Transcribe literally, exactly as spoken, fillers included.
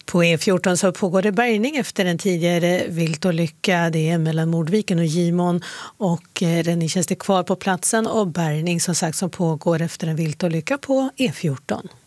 På E fjorton så pågår det bärgning efter en tidigare viltolycka. Det är mellan Mordviken och Gimon och räddningstjänst är kvar på platsen och bärgning som sagt som pågår efter en viltolycka på E fjorton.